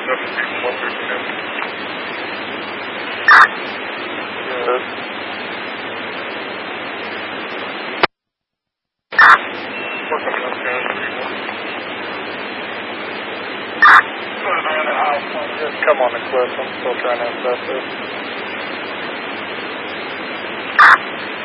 Good. Just come on the cliff. I'm still trying to assess this.